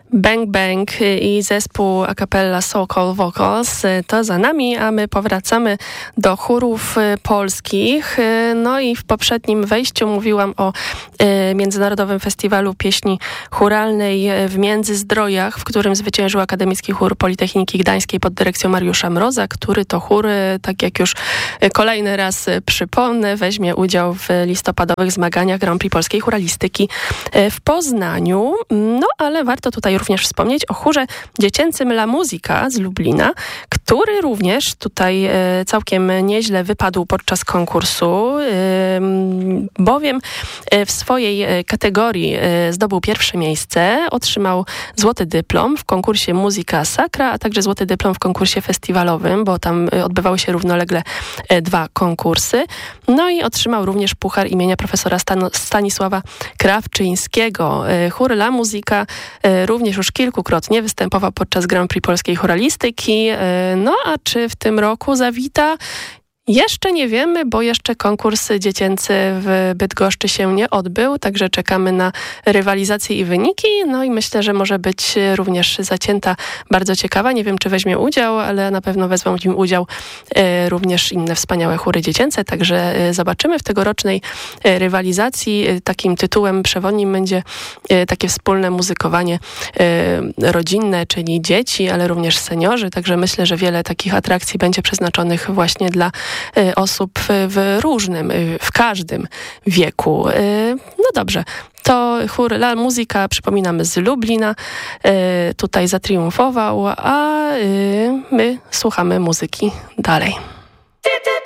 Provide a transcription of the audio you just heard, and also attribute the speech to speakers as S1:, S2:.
S1: Bang Bang i zespół a cappella Sokol Vocals to za nami, a my powracamy do chórów polskich. No i w poprzednim wejściu mówiłam o Międzynarodowym Festiwalu Pieśni Chóralnej w Międzyzdrojach, w którym zwyciężył Akademicki Chór Politechniki Gdańskiej pod dyrekcją Mariusza Mroza, który to chór, tak jak już kolejny raz przypomnę, weźmie udział w listopadowych zmaganiach Grand Prix Polskiej Chóralistyki w Poznaniu. No ale warto tutaj również wspomnieć o chórze dziecięcym La Musica z Lublina, który również tutaj całkiem nieźle wypadł podczas konkursu, bowiem w swojej kategorii zdobył pierwsze miejsce, otrzymał złoty dyplom w konkursie Musica Sacra, a także złoty dyplom w konkursie festiwalowym, bo tam odbywały się równolegle dwa konkursy. No i otrzymał również puchar imienia profesora Stanisława Krawczyńskiego. Chór La Musica również już kilkukrotnie występował podczas Grand Prix Polskiej Chóralistyki. No a czy w tym roku zawita? Jeszcze nie wiemy, bo jeszcze konkurs dziecięcy w Bydgoszczy się nie odbył, także czekamy na rywalizację i wyniki. No i myślę, że może być również zacięta bardzo ciekawa. Nie wiem, czy weźmie udział, ale na pewno wezmą w nim udział również inne wspaniałe chóry dziecięce, także zobaczymy w tegorocznej rywalizacji. Takim tytułem przewodnim będzie takie wspólne muzykowanie rodzinne, czyli dzieci, ale również seniorzy, także myślę, że wiele takich atrakcji będzie przeznaczonych właśnie dla osób w różnym, w każdym wieku. No dobrze, to chór La Musica, przypominamy, z Lublina, tutaj zatriumfował, a my słuchamy muzyki dalej.